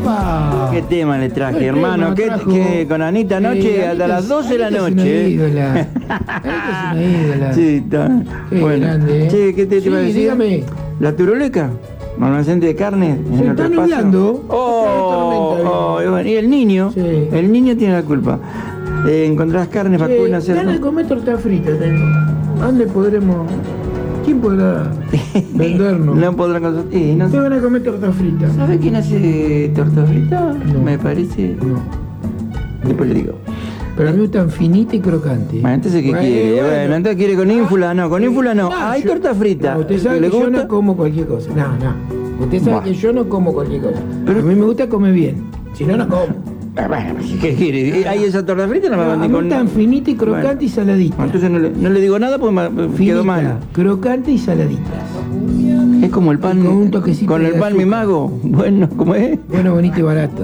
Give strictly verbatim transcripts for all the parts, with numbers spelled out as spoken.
¡Epa! ¿Qué tema le traje, ¿Qué hermano? tema ¿Qué, trajo? qué- con Anita anoche Eh, hasta Anita las es- doce de la Anita noche? Es una ídola. Anita es una ídola. Sí, está. Qué Bueno. grande, ¿eh? Che, ¿qué te, te Sí, iba a decir? dígame. ¿La turuleca? ¿Almacén de carne? Se en el está repaso. nublando. Oh, Tormenta, oh, y bueno, y el niño, Sí. el niño tiene la culpa. Eh, encontrás carnes, vacunas, Che, ganas de cerdo. comer torta frita tengo. ¿A dónde podremos? ¿Quién podrá vendernos? No podrán consumir. Eh, no sé. Tengo ganas de comer torta frita. ¿Sabe quién hace torta frita? No. Me parece. No. Después le digo. Pero a mí me gustan finita y crocante. Bueno, entonces, ¿qué Bueno, quiere? Bueno, bueno. entonces quiere con ínfula, no, con ínfula no. No, Hay yo- torta frita. No, usted sabe ¿Le que yo gusta? no como cualquier cosa. No, no. Usted sabe Buah. que yo no como cualquier cosa. Pero- a mí me gusta comer bien. Si no, no como. Ah, bueno, ¿qué quiere? ¿Hay esa torta frita? No me No, va a a mí me gustan finita y crocante Bueno. y saladita. Entonces no le, no le digo nada porque me quedó Finita, mal. crocante y saladitas. Es como el pan. Y con un toquecito con el de pan mi azúcar. mago. Bueno, ¿cómo es? Bueno, bonito y barato.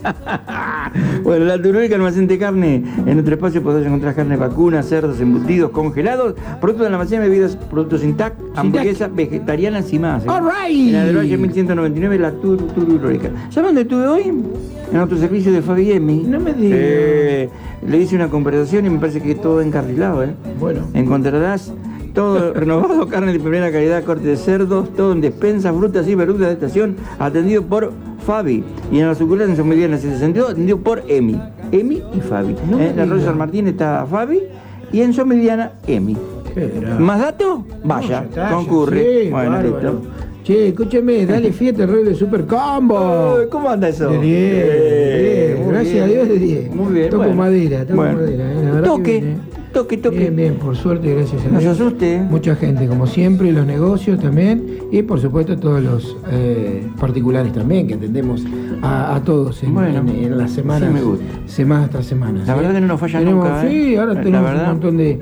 Bueno, la Turuleca Almacén de Carne. En nuestro espacio podés encontrar carne vacuna, cerdos, embutidos, congelados, productos del almacén, bebidas, productos Sintac, hamburguesas vegetarianas y más. ¿eh? All right. En la del Valle mil ciento noventa y nueve, la Tur Turuleca. ¿Sabes dónde estuve hoy? En autoservicio de Fabi Emi. No me digas. Eh, le hice una conversación y me parece que todo encarrilado, ¿eh? Bueno. Encontrarás todo renovado, carne de primera calidad, corte de cerdos, todo en despensa, frutas y verduras de estación, atendido por Fabi. Y en la sucursal en San Miguel, en el sesenta y dos, atendido por Emi. Emi y Fabi. No Eh, me en la Rosa diga. San Martín está Fabi y en Somiliana, Emi. Qué grande. ¿Más datos? No, Vaya, ya está, concurre. ya, sí, bueno, bárbaro. listo. Che, escúcheme, dale fiesta al rey de Super Combo. Ay, ¿cómo anda eso? De diez, de diez. muy Gracias bien. a Dios de diez. Muy bien. Toco bueno. madera, toco Bueno. madera. eh, la verdad que Toque, bien, eh. toque, toque. Bien, bien, por suerte, gracias a No se Dios. asuste. ¿eh? Mucha gente, como siempre, los negocios también, y por supuesto todos los eh, particulares también, que atendemos a, a todos en, Bueno, en- en las semanas, sí me gusta. semana tras semana. La ¿sí? verdad que no nos falla Tenemos, nunca, ¿eh? Sí, ahora La tenemos verdad. un montón de,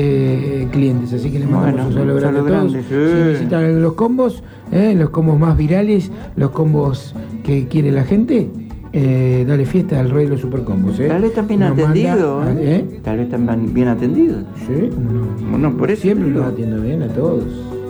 de, eh, clientes, así que les mandamos Bueno, un saludo un grande a saludo todos. grande, sí. Si necesitan los combos, eh, los combos más virales, los combos que quiere la gente, eh, dale fiesta al rey de los supercombos. ¿eh? Tal vez están bien Nos manda- atendidos. ¿eh? ¿eh? Tal vez están bien atendidos. Sí, ¿cómo no? Bueno, por eso. Siempre digo. los atiendo bien a todos.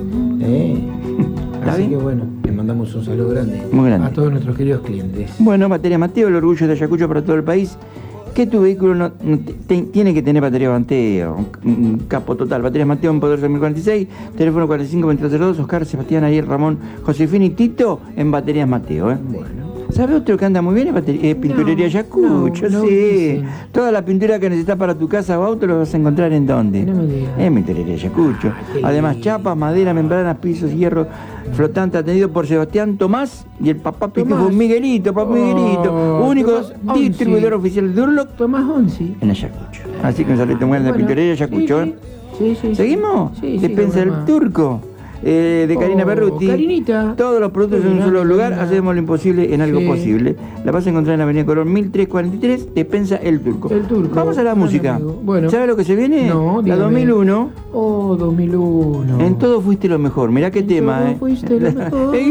¿eh? ¿Está Así bien? que bueno, les mandamos un saludo grande, Muy grande. a todos nuestros queridos clientes. Bueno, Batería Mateo, el orgullo de Ayacucho para todo el país. Que tu vehículo no, no te- te- tiene que tener batería Mateo, un, un capo total. Baterías Mateo en Poder dos mil cuarenta y seis, teléfono cuarenta y cinco veintidós cero dos, Oscar, Sebastián, Ariel, Ramón, Josefina y Tito en Baterías Mateo. ¿eh? Bueno. ¿Sabe otro que anda muy bien? Es batería- eh, pinturería No, Ayacucho, no, no sí. dicen. Toda la pintura que necesitas para tu casa o auto lo vas a encontrar en dónde. No me digas. En pinturería Ayacucho. Ah, qué Además, lindo. chapas, madera, membranas, pisos, hierro, flotante, atendido por Sebastián Tomás y el papá Pitufo Tomás. Miguelito, papá Oh, Miguelito, único Tomás Onsi. distribuidor oficial de Durlock Tomás Onsi. en Ayacucho. Así que un saludo muy grande de Bueno, pinturería Ayacucho. sí, ¿eh? sí, sí, sí. ¿Seguimos? Sí, sí, Despensa del nomás. Turco. eh, de Karina Oh, Berruti. Karinita. Todos los productos Qué en un solo grande, lugar. Karina. Hacemos lo imposible en algo Sí. posible. La vas a encontrar en la Avenida Colón mil trescientos cuarenta y tres. Despensa El Turco. El Turco. Vamos a la Gran música. amigo. Bueno. ¿Sabe lo que se viene? No, La dígame. dos mil uno. Oh, dos mil uno. En todo fuiste lo mejor. Mirá qué En tema, todo eh. fuiste lo mejor.